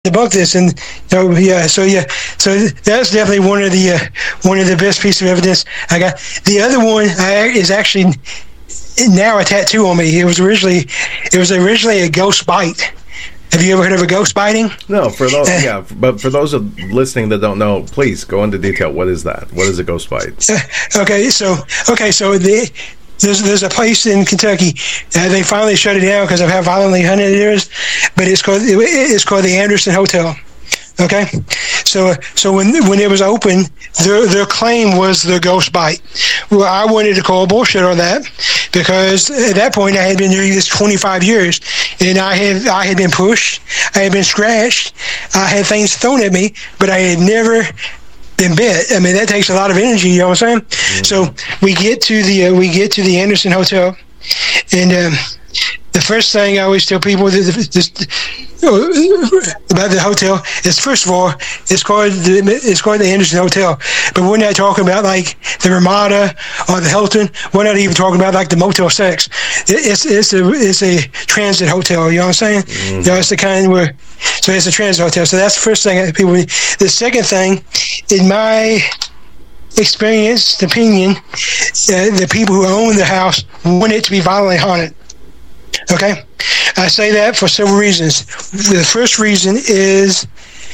debunk this, and so that's definitely one of the best pieces of evidence I got. The other one is actually now a tattoo on me. It was originally a ghost bite. Have you ever heard of a ghost biting? No, but for those listening that don't know, please go into detail. What is that? What is a ghost bite? There's a place in Kentucky. They finally shut it down because of how violently hunted it is, but it's called the Anderson Hotel. Okay, so when it was open, their claim was the ghost bite. Well, I wanted to call bullshit on that because at that point I had been doing this 25 years, and I had been pushed, I had been scratched, I had things thrown at me, but I had never been bit. I mean, that takes a lot of energy. You know what I'm saying? Mm-hmm. So we get to the Anderson Hotel, and the first thing I always tell people about the hotel is, first of all, it's called the Anderson Hotel, but we're not talking about like the Ramada or the Hilton. We're not even talking about like the Motel 6. It's a transit hotel. You know what I'm saying? Mm-hmm. You know, it's the kind where, so it's a transit hotel. So that's the first thing that people. The second thing, in my experienced opinion, the people who own the house want it to be violently haunted. Okay, I say that for several reasons. The first reason is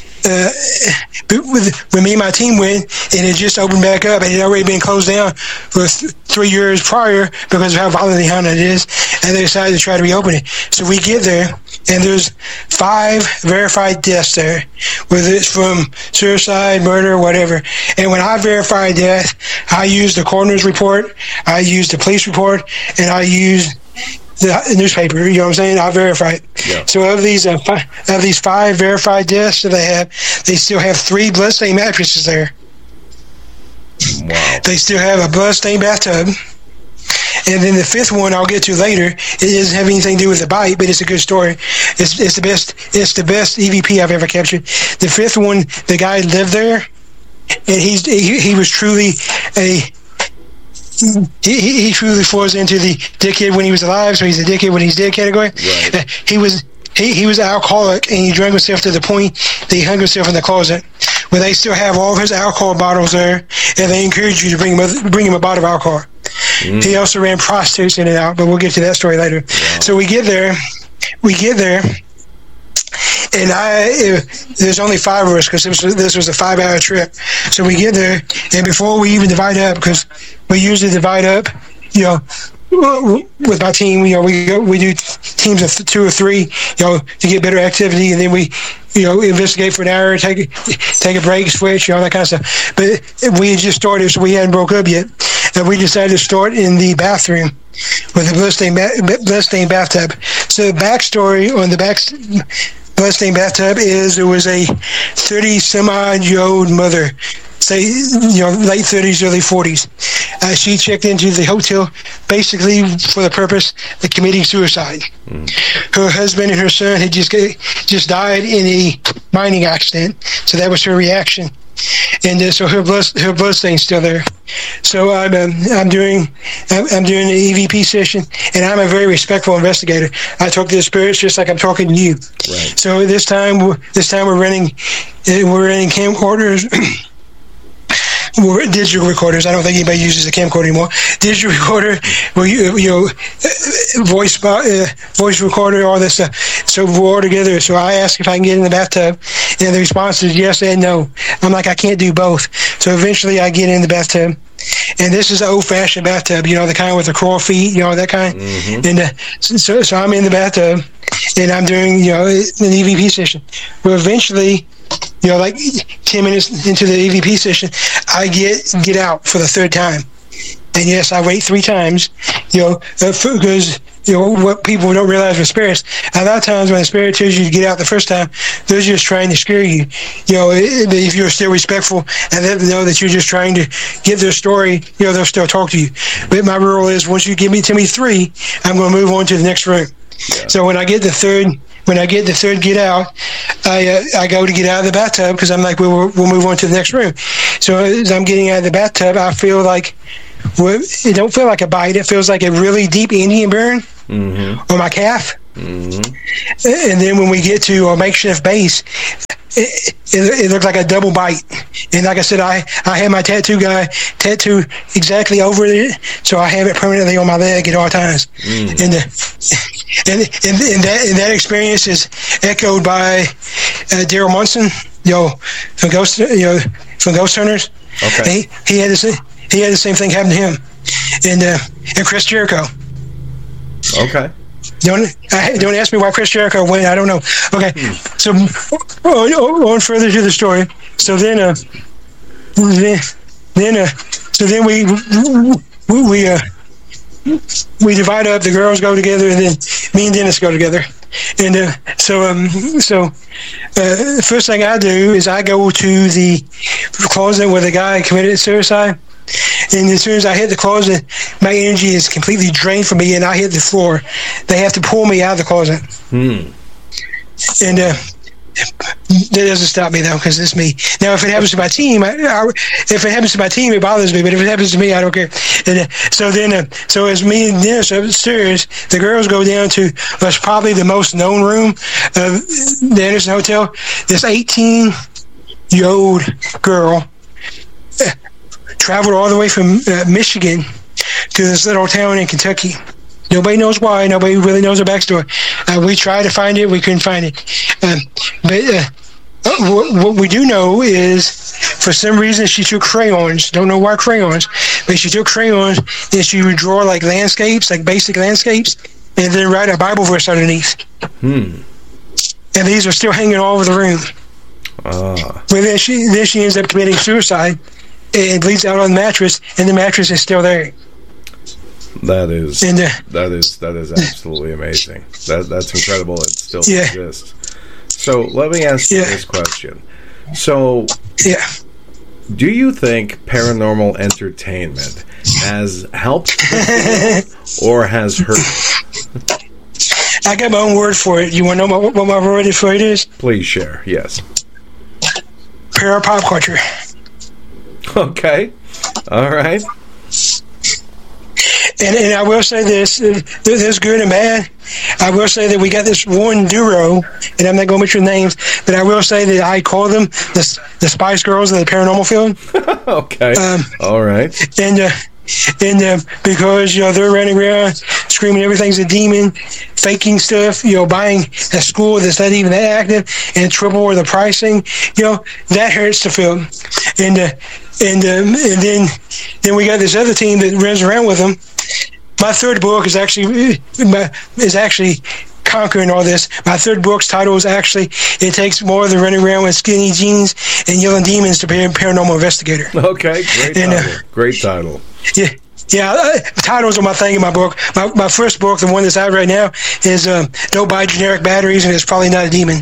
when me and my team went, and it just opened back up. It had already been closed down for 3 years prior because of how violently haunted it is, and they decided to try to reopen it. So we get there, and there's 5 verified deaths there, whether it's from suicide, murder, whatever. And when I verify death, I use the coroner's report, I use the police report, and I use the newspaper. You know what I'm saying? I verify it. Yeah. So of these 5 verified deaths that they have, they still have 3 bloodstained mattresses there. Wow. They still have a bloodstained bathtub. And then the 5th one I'll get to later. It doesn't have anything to do with the bite, but it's a good story. It's the best EVP I've ever captured. The 5th one, the guy lived there, and he was truly he truly falls into the dickhead when he was alive, so he's a dickhead when he's dead category. Right. He was an alcoholic, and he drank himself to the point that he hung himself in the closet. Well, they still have all of his alcohol bottles there, and they encourage you to bring him a bottle of alcohol. Mm. He also ran prostitutes in and out, but we'll get to that story later. Wow. So we get there, and there's only 5 of us because this was a 5-hour trip. So we get there, and before we even divide up, because we usually divide up, you know, with my team, you know, we do teams of 2 or 3, you know, to get better activity, and then we, you know, investigate for an hour, take a break, switch, you know, that kind of stuff. But we had just started, so we hadn't broke up yet, and we decided to start in the bathroom with a bloodstained bathtub. So the backstory on the bloodstained bathtub is there was a 30-some-odd-year-old mother, say, you know, late 30s, early 40s. She checked into the hotel basically for the purpose of committing suicide. Mm. Her husband and her son had just died in a mining accident, so that was her reaction. And so her bloodstain's still there. So I'm doing an EVP session, and I'm a very respectful investigator. I talk to the spirits just like I'm talking to you. Right. So this time we're running camcorders. Digital recorders. I don't think anybody uses a camcorder anymore. Digital recorder, voice recorder, all this stuff. So we're all together. So I ask if I can get in the bathtub, and the response is yes and no. I'm like, I can't do both. So eventually I get in the bathtub, and this is an old-fashioned bathtub, you know, the kind with the crawl feet, you know, that kind. Mm-hmm. And so I'm in the bathtub, and I'm doing, you know, an EVP session. Well, eventually, you know, like 10 minutes into the EVP session, I get out for the 3rd time. And yes, I wait 3 times, you know, because, you know, what people don't realize with spirits, a lot of times when a spirit tells you to get out the first time, they're just trying to scare you. You know, if you're still respectful and let them know that you're just trying to give their story, you know, they'll still talk to you. But my rule is, once you give me 3, I'm going to move on to the next room. Yeah. So when I get the third get out, I go to get out of the bathtub because I'm like, we'll move on to the next room. So as I'm getting out of the bathtub, I feel like, it don't feel like a bite. It feels like a really deep Indian burn on my calf. And then when we get to our makeshift base, it looked like a double bite. And like I said, I had my tattoo guy tattoo exactly over it, so I have it permanently on my leg at all times. And that experience is echoed by Daryl Munson, from Ghost Hunters. Okay. He had the same thing happen to him, and Chris Jericho. Okay. Don't ask me why Chris Jericho went. I don't know. Okay, so on further to the story. So then we divide up. The girls go together, and then me and Dennis go together. And so the first thing I do is I go to the closet where the guy committed suicide. And as soon as I hit the closet, my energy is completely drained from me, and I hit the floor. They have to pull me out of the closet. And that doesn't stop me, though, because it's me. Now, if it happens to my team, it bothers me. But if it happens to me, I don't care. And so as me and Dennis are upstairs, the girls go down to what's probably the most known room of the Anderson Hotel. This 18-year-old girl traveled all the way from Michigan to this little town in Kentucky. Nobody knows why. Nobody really knows her backstory. We tried to find it. We couldn't find it. But what we do know is, for some reason, she took crayons. Don't know why crayons, but she took crayons and she would draw like landscapes, like basic landscapes, and then write a Bible verse underneath. And these are still hanging all over the room. But then she ends up committing suicide. It bleeds out on the mattress, and the mattress is still there. That is absolutely amazing. That's incredible. It still exists. So let me ask you this question. So, do you think paranormal entertainment has helped or has hurt? I got my own word for it. You want to know what my word for it is? Please share. Yes. Para-pop culture. Okay. All right. And I will say this, there's good and bad. I will say that we got this one duo, and I'm not going to mention names, but I will say that I call them the Spice Girls of the paranormal field. Okay. All right. And because, they're running around screaming everything's a demon, faking stuff, buying a school that's not even that active, and triple the pricing, that hurts the field. And then we got this other team that runs around with them. My third book is actually conquering all this. My third book's title is actually, it takes more than running around with skinny jeans and yelling demons to be a paranormal investigator. Okay, great title. Yeah, titles are my thing in my book. My first book, the one that's out right now, is Don't Buy Generic Batteries, and it's probably not a demon.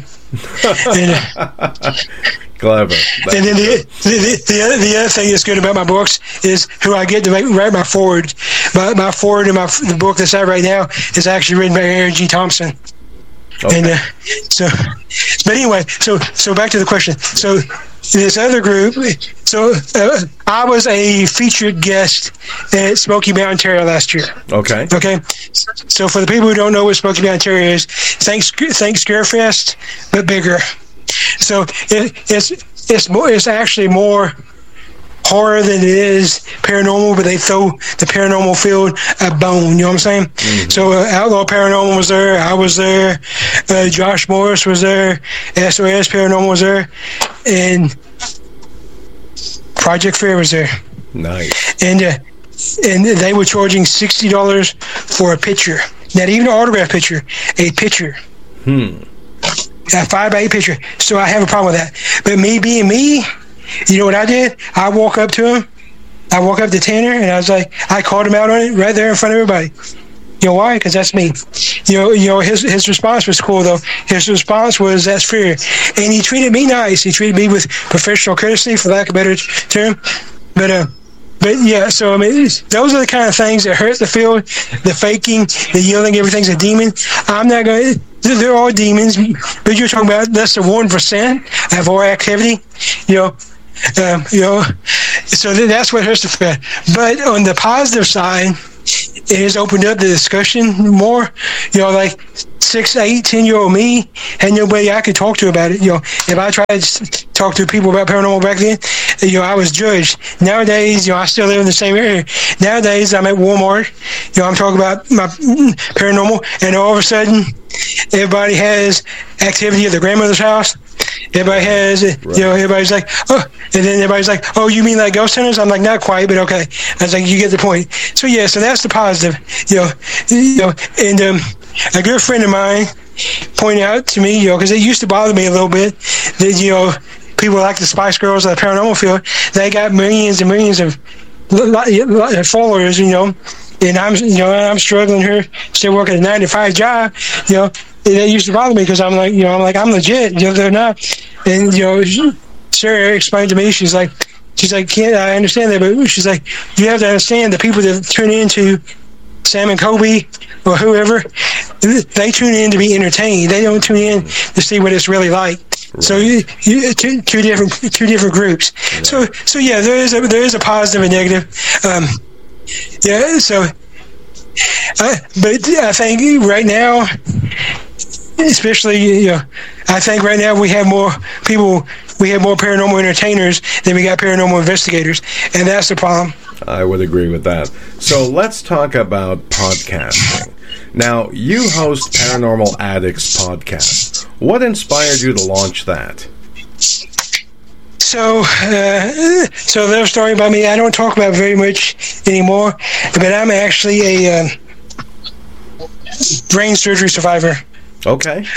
Clever. And then the other thing that's good about my books is who I get to write my foreword. My foreword in the book that's out right now is actually written by Aaron G. Thompson. Okay. And but anyway, so back to the question. So this other group, I was a featured guest at Smoky Mountain Terror last year. Okay. So for the people who don't know what Smoky Mountain Terror is, think Scarefest, but bigger. So it's actually more horror than it is paranormal, but they throw the paranormal field a bone. You know what I'm saying? Mm-hmm. So Outlaw Paranormal was there. I was there. Josh Morris was there. SOS Paranormal was there, and Project Fair was there. Nice. And they were charging $60 for a picture. Not even an autograph picture. A picture. A 5x8 picture. So I have a problem with that. But me being me, you know what I did? I walk up to him. I walk up to Tanner, and I was like, I called him out on it right there in front of everybody. You know why? Because that's me. His response was cool, though. His response was, that's fair. And he treated me nice. He treated me with professional courtesy, for lack of a better term. But yeah, so I mean, those are the kind of things that hurt the field. The faking, the yelling, everything's a demon. I'm not going to... They're all demons, but you're talking about less than 1% of our activity, So that's what hurts the field. But on the positive side, it has opened up the discussion more. Like 6, 8, 10-year-old me had nobody I could talk to about it. If I tried to talk to people about paranormal back then, I was judged. Nowadays, I still live in the same area. Nowadays, I'm at Walmart. I'm talking about my paranormal, and all of a sudden, everybody has activity at their grandmother's house. Everybody has, everybody's like, oh, and then everybody's like, oh, you mean like ghost hunters? I'm like, not quite, but okay. I was like, you get the point. So so that's the positive, and a good friend of mine pointed out to me, because it used to bother me a little bit that, people like the Spice Girls of the paranormal field, they got millions and millions of followers, and I'm struggling here, still working a 9-to-5 job, It used to bother me because I'm like, I'm legit, they're not. And, Sarah explained to me, she's like, "Kid, I understand that, but she's like, you have to understand the people that tune into Sam and Kobe or whoever, they tune in to be entertained. They don't tune in to see what it's really like." Right. So two different groups. Right. So yeah, there is a positive and negative. But I think right now, especially, I think right now we have more people, we have more paranormal entertainers than we got paranormal investigators, and that's the problem. I would agree with that. So let's talk about podcasting. Now, you host Paranormal Addicts podcast. What inspired you to launch that? So a little story about me. I don't talk about very much anymore, but I'm actually a brain surgery survivor. Okay.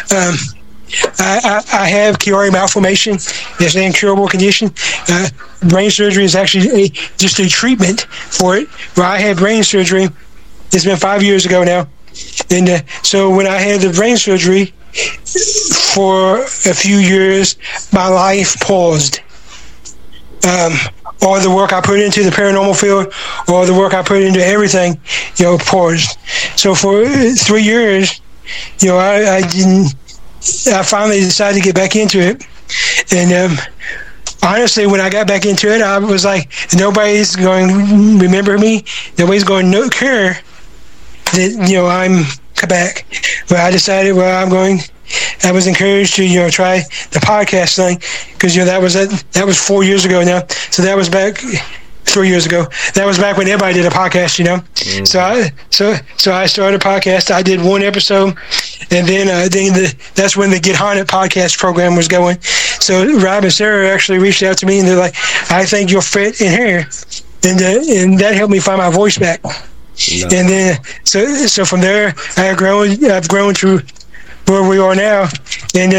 I have Chiari malformation. It's an incurable condition. Brain surgery is actually just a treatment for it. Where I had brain surgery, it's been 5 years ago now. And so when I had the brain surgery, for a few years, my life paused. All the work I put into the paranormal field, or the work I put into everything, paused. So for 3 years, I finally decided to get back into it. And honestly, when I got back into it, I was like, nobody's going to remember me. Nobody's going to care that, I'm back. But I decided, I was encouraged to, try the podcast thing, because, that was 4 years ago now. So that was back 3 years ago. That was back when everybody did a podcast, Mm-hmm. So I started a podcast. I did one episode, and then that's when the Get Haunted podcast program was going. So Rob and Sarah actually reached out to me, and they're like, I think you'll fit in here. And that helped me find my voice back. Nice. And then, so from there, I've grown to where we are now. And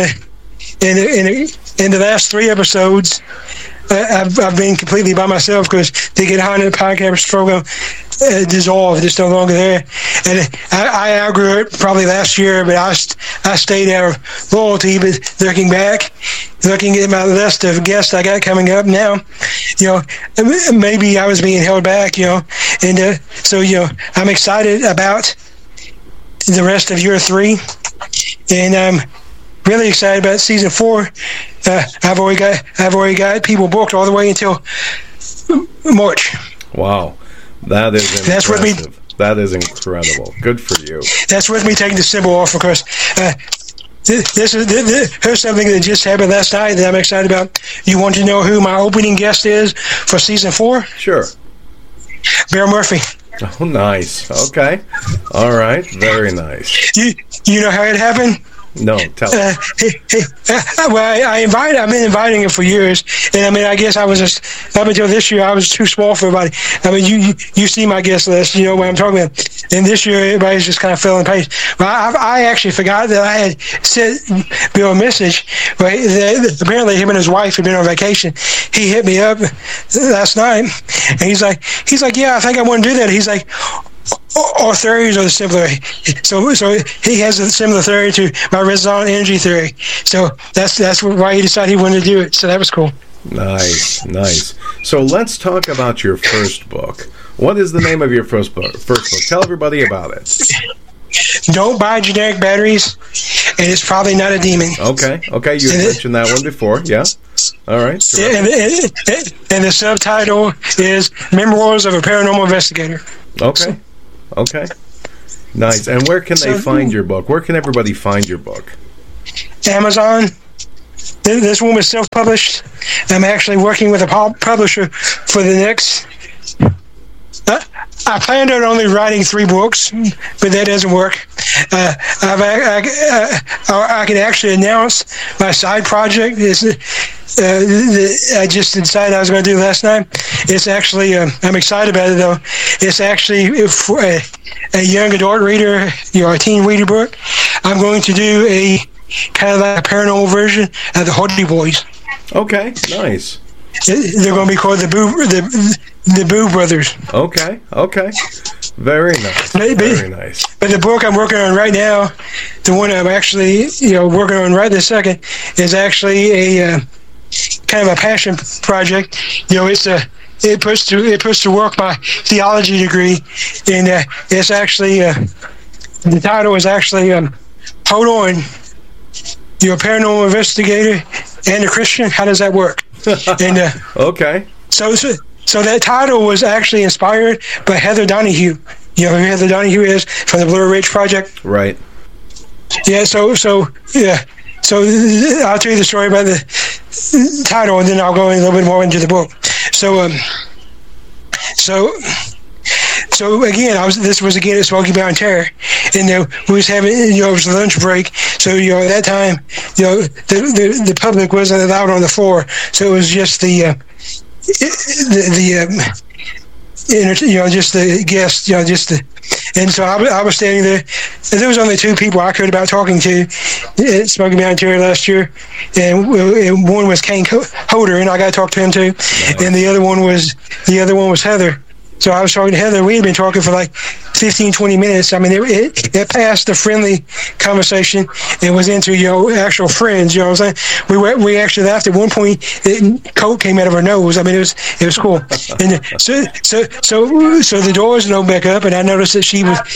in the last 3 episodes, I've been completely by myself, because the Get Haunted podcast program dissolved. It's no longer there. And I outgrew it probably last year, but I stayed out of loyalty. But looking at my list of guests I got coming up now, maybe I was being held back, and so I'm excited about the rest of year 3, and I'm really excited about season 4. I've already got people booked all the way until March. Wow, that is impressive. That is incredible. Good for you. That's worth me taking the symbol off, because here's something that just happened last night that I'm excited about. You want to know who my opening guest is for season 4? Sure. Bear Murphy. Oh, nice. Okay. All right. Very nice. You know how it happened? No, tell me. I've been inviting him for years, and I guess I was just, up until this year, I was too small for everybody. You see my guest list, you know what I'm talking about. And this year, everybody's just kind of filling pace. But I actually forgot that I had sent Bill a message. But apparently, him and his wife had been on vacation. He hit me up last night, and he's like, yeah, I think I want to do that. He's like, our theories are similar. So he has a similar theory to my resonant energy theory. So that's why he decided he wanted to do it. So that was cool. Nice. So let's talk about your first book. What is the name of your first book? Tell everybody about it. Don't buy generic batteries, and it's probably not a demon. Okay. You mentioned that one before. Yeah. All right. And the subtitle is Memoirs of a Paranormal Investigator. Okay. Nice. And where can they find your book? Where can everybody find your book? Amazon. This one was self-published. I'm actually working with a publisher for the next... I planned on only writing 3 books, but that doesn't work. I can actually announce my side project. I just decided I was going to do last night. It's actually, I'm excited about it though. It's actually for a young adult reader, a teen reader book. I'm going to do a kind of like a paranormal version of the Hardy Boys. Okay, nice. They're going to be called the Boo Brothers. Okay. Very nice. Very nice. But the book I'm working on right now, the one I'm actually working on right this second, is actually a kind of a passion project. It puts to work my theology degree, and it's actually the title is actually Hold On, You're a Paranormal Investigator and a Christian. How does that work? And okay. So that title was actually inspired by Heather Donahue. You know who Heather Donahue is from the Blue Ridge Project? Right. Yeah, so I'll tell you the story about the title, and then I'll go a little bit more into the book. So again, this was again at Smoky Mountain Terror, and we was having, it was a lunch break. So at that time, the public wasn't allowed on the floor, so it was just just the guests, and so I was standing there, and there was only 2 people I cared about talking to at Smoky Mountain Terror last year, and one was Kane Holder, and I got to talk to him too, and the other one was Heather. So I was talking to Heather. We had been talking for like 15, 20 minutes. I mean, it passed the friendly conversation and was into, actual friends. You know what I'm saying? We actually laughed at one point. Coke came out of her nose. I mean, it was cool. And so the doors opened back up, and I noticed that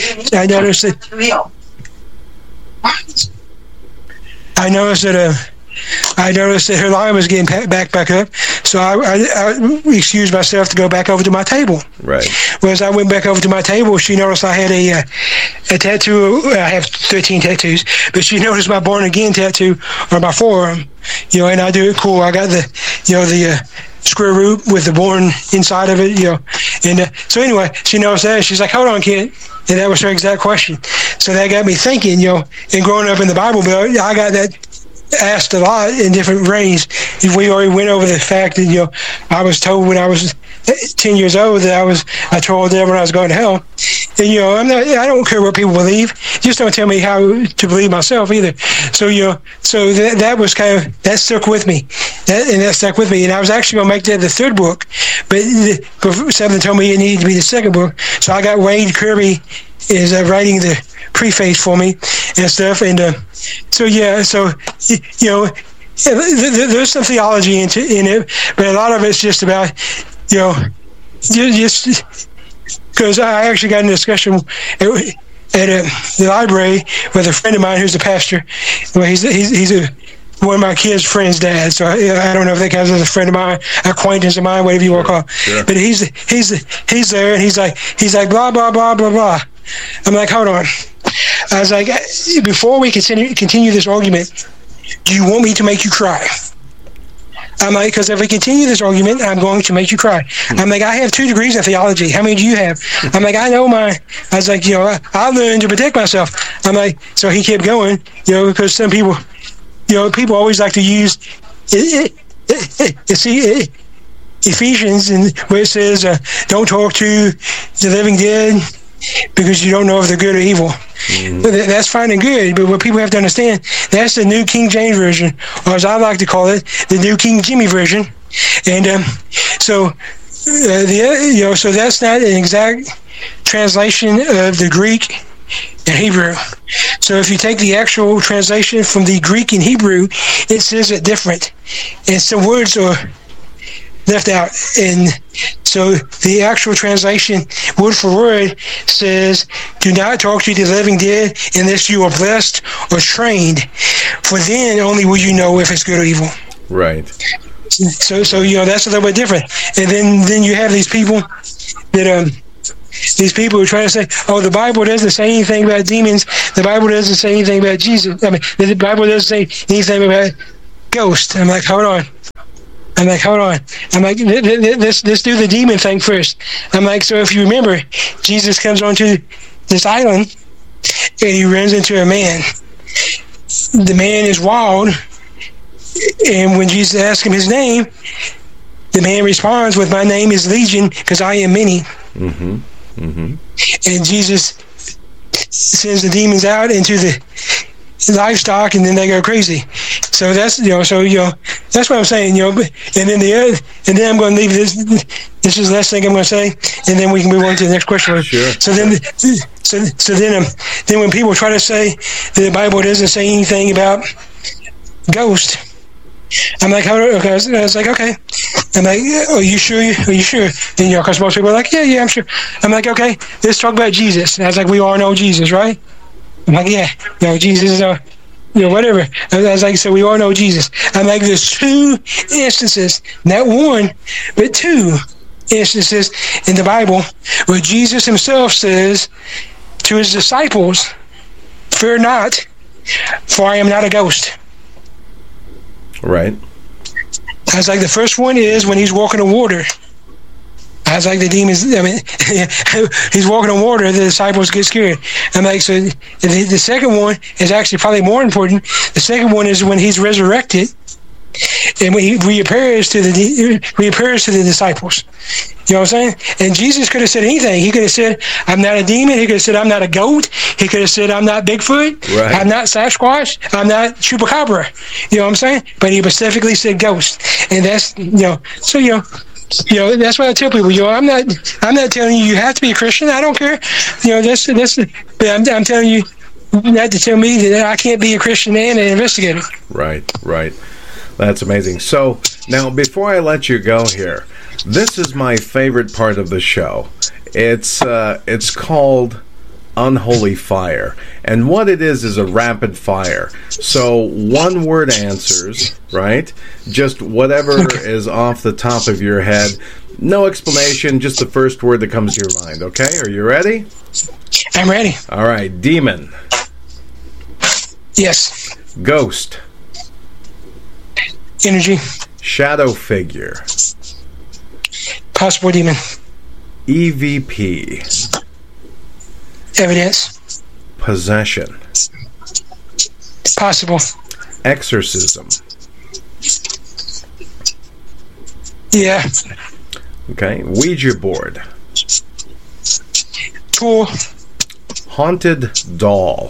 I noticed that her line was getting back up, so I excused myself to go back over to my table. Right. Well, as I went back over to my table, she noticed I had a tattoo. I have 13 tattoos, but she noticed my Born Again tattoo on my forearm. And I do it cool. I got the square root with the born inside of it. And so anyway, she noticed that. She's like, "Hold on, kid." And that was her exact question. So that got me thinking. And growing up in the Bible Belt, I got that asked a lot in different ways. We already went over the fact that I was told when I was 10 years old that I told them when I was going to hell. And I don't care what people believe. Just don't tell me how to believe myself either. So that was that stuck with me. That stuck with me. And I was actually going to make that the 3rd book, but something told me it needed to be the 2nd book. So I got Wade Kirby is writing the preface for me and stuff, and there's some theology in it, but a lot of it's just about just because I actually got in a discussion at the library with a friend of mine who's a pastor. Well, he's one of my kids' friends' dad, so I don't know if that counts as a friend of mine, acquaintance of mine, whatever you want to call it. Sure. But he's there, and he's like blah blah blah blah blah. I'm like, hold on. I was like, before we continue this argument, do you want me to make you cry? I'm like, because if we continue this argument, I'm going to make you cry. I'm like, I have 2 degrees in theology. How many do you have? I'm like, I know mine. I was like, I learned to protect myself. I'm like, so he kept going, because some people, people always like to use Ephesians, where it says, don't talk to the living dead, because you don't know if they're good or evil. But that's fine and good, but what people have to understand, that's the New King James Version, or as I like to call it, the New King Jimmy Version. And so that's not an exact translation of the Greek and Hebrew. So if you take the actual translation from the Greek and Hebrew, it says it different, and some words are left out. And so the actual translation, word for word, says, "Do not talk to the living dead unless you are blessed or trained, for then only will you know if it's good or evil." Right. So that's a little bit different. And then you have these people that these people who try to say, "Oh, the Bible doesn't say anything about demons. The Bible doesn't say anything about Jesus. I mean, the Bible doesn't say anything about ghosts." I'm like, hold on. I'm like, let's do the demon thing first. I'm like, so if you remember, Jesus comes onto this island and he runs into a man. The man is wild, and when Jesus asks him his name, the man responds with, "My name is Legion, because I am many." Mm-hmm. Mm-hmm. And Jesus sends the demons out into the livestock, and then they go crazy. So that's that's what I'm saying. And then I'm going to leave this. This is the last thing I'm going to say, and then we can move on to the next question. Sure. So then when people try to say that the Bible doesn't say anything about ghosts, I'm like, okay. I was like, okay. I'm like, are you sure? Are you sure? And because most people are like, yeah, I'm sure. I'm like, okay, let's talk about Jesus. And I was like, we all know Jesus, right? I'm like, yeah, Jesus, whatever. I was like, so we all know Jesus. I'm like, there's two instances, not one, but two instances in the Bible where Jesus himself says to his disciples, "Fear not, for I am not a ghost." Right. I was like, the first one is when he's walking on water. I was like, the demons, he's walking on water, the disciples get scared. I'm like, so the second one is actually probably more important. The second one is when he's resurrected and when he reappears to the disciples. You know what I'm saying? And Jesus could have said anything. He could have said, "I'm not a demon." He could have said, "I'm not a goat." He could have said, "I'm not Bigfoot." Right. "I'm not Sasquatch." "I'm not Chupacabra." You know what I'm saying? But he specifically said ghost. And that's, that's what I tell people. I'm not telling you have to be a Christian. I don't care. But I'm telling you not to tell me that I can't be a Christian and an investigator. Right. That's amazing. So now, before I let you go here, this is my favorite part of the show. It's called Unholy Fire, and what it is a rapid fire. So one word answers, right? Just whatever is off the top of your head. No explanation, just the first word that comes to your mind. Okay, are you ready? I'm ready. All right. Demon. Yes. Ghost. Energy. Shadow figure. Possible demon. EVP. Evidence. Possession. Possible. Exorcism. Yeah. Okay. Ouija board. Tool. Haunted doll.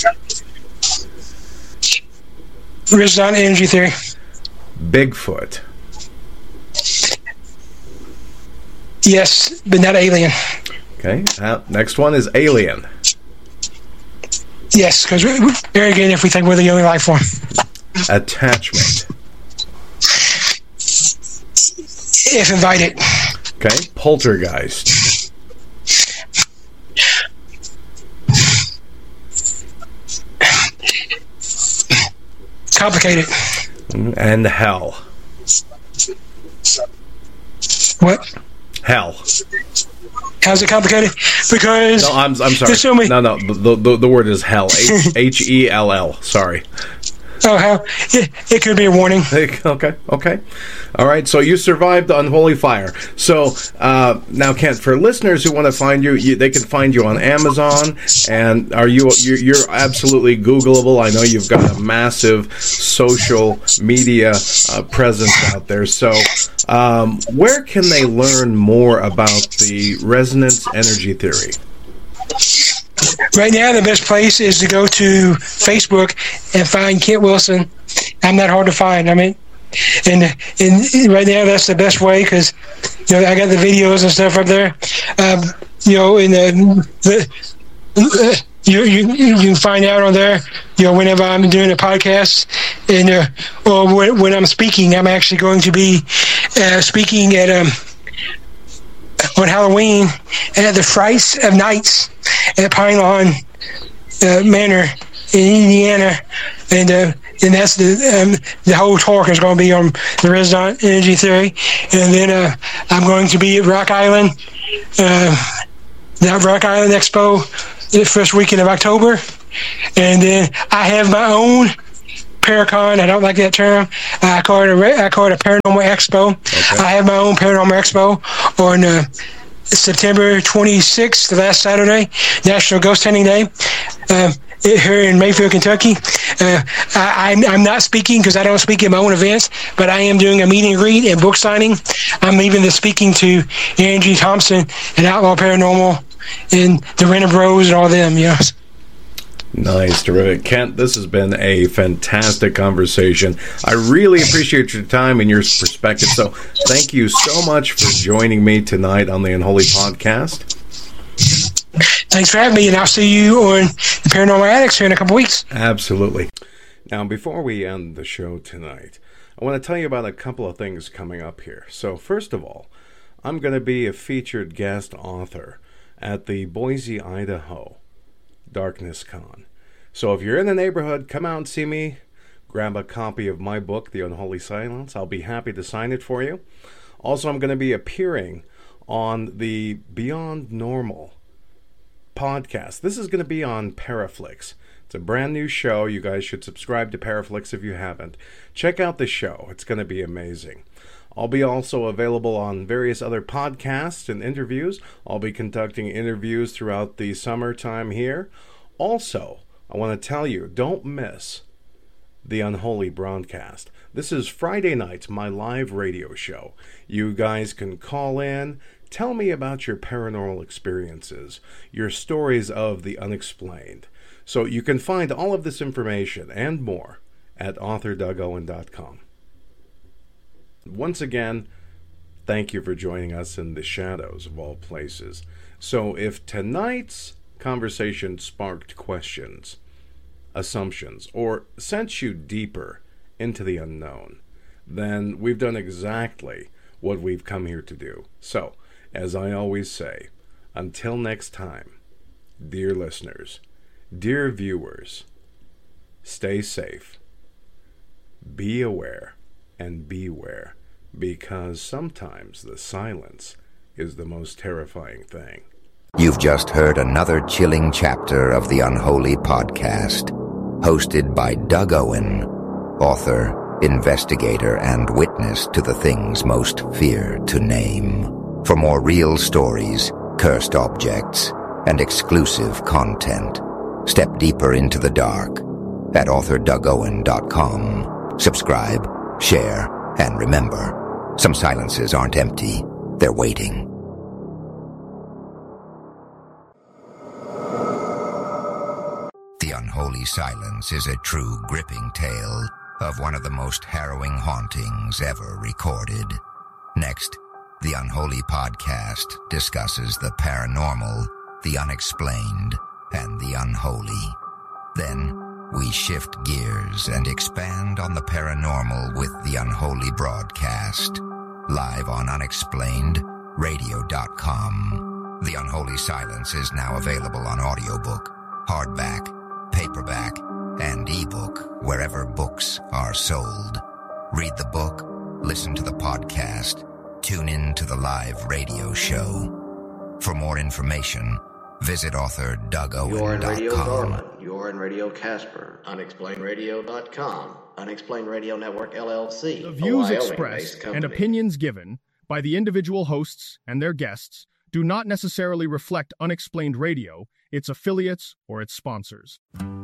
Resident energy theory. Bigfoot. Yes, but not alien. Okay. Next one is alien. Yes, because we're arrogant if we think we're the only life form. Attachment. If invited. Okay. Poltergeist. Complicated. And hell. What? Hell. How's it complicated? Because no, I'm sorry. No, the word is hell. Hell. Sorry. Oh, hell. It could be a warning. Okay. All right. So you survived Unholy Fire. So now, Kent, for listeners who want to find you, they can find you on Amazon. And you're absolutely Googleable. I know you've got a massive social media presence out there. So where can they learn more about the resonance energy theory? Right now, the best place is to go to Facebook and find Kent Wilson. I'm not hard to find. I mean, and right now that's the best way because I got the videos and stuff up there. You can find out on there. Whenever I'm doing a podcast and or when I'm speaking, I'm actually going to be speaking at on Halloween at the Frights of Nights at Pine Lawn Manor in Indiana, and that's the whole talk is going to be on the resonant energy theory, and then I'm going to be at Rock Island the Rock Island Expo the first weekend of October. And then I have my own Paracon. I don't like that term. I call it a Paranormal Expo. Okay. I have my own Paranormal Expo on September 26th, the last Saturday, National Ghost Hunting Day, here in Mayfield, Kentucky. I'm not speaking because I don't speak at my own events, but I am doing a meet and greet and book signing. I'm even speaking to Aaron G. Thompson and Outlaw Paranormal and the Renner Bros and all them, yes. Nice, terrific. Kent, this has been a fantastic conversation. I really appreciate your time and your perspective. So thank you so much for joining me tonight on the Unholy Podcast. Thanks for having me, and I'll see you on the Paranormal Addicts here in a couple weeks. Absolutely. Now, before we end the show tonight, I want to tell you about a couple of things coming up here. So first of all, I'm going to be a featured guest author at the Boise, Idaho Darkness Con. So if you're in the neighborhood, come out and see me. Grab a copy of my book, The Unholy Silence. I'll be happy to sign it for you. Also, I'm going to be appearing on the Beyond Normal podcast. This is going to be on Paraflix. It's a brand new show. You guys should subscribe to Paraflix if you haven't. Check out the show. It's going to be amazing. I'll be also available on various other podcasts and interviews. I'll be conducting interviews throughout the summertime here. Also, I want to tell you, don't miss the Unholy broadcast. This is Friday night, my live radio show. You guys can call in, tell me about your paranormal experiences, your stories of the unexplained. So you can find all of this information and more at authorDougOwen.com. Once again, thank you for joining us in the shadows of all places. So if tonight's conversation sparked questions, assumptions, or sent you deeper into the unknown, then we've done exactly what we've come here to do. So, as I always say, until next time, dear listeners, dear viewers, stay safe, be aware, and beware, because sometimes the silence is the most terrifying thing. You've just heard another chilling chapter of the Unholy Podcast, hosted by Doug Owen, author, investigator, and witness to the things most feared to name. For more real stories, cursed objects, and exclusive content, step deeper into the dark at authorDougOwen.com. Subscribe, share, and remember, some silences aren't empty, they're waiting. The Unholy Silence is a true gripping tale of one of the most harrowing hauntings ever recorded. Next, the Unholy Podcast discusses the paranormal, the unexplained, and the unholy. Then, we shift gears and expand on the paranormal with the Unholy Broadcast, live on unexplainеdradio.com. The Unholy Silence is now available on audiobook, hardback, paperback, and ebook wherever books are sold. Read the book, listen to the podcast, tune in to the live radio show. For more information, visit authorDougOwen.com. You're in Radio Garland. You're in Radio Casper. UnexplainedRadio.com. Unexplained Radio Network, LLC. The views expressed and opinions given by the individual hosts and their guests do not necessarily reflect Unexplained Radio, its affiliates, or its sponsors.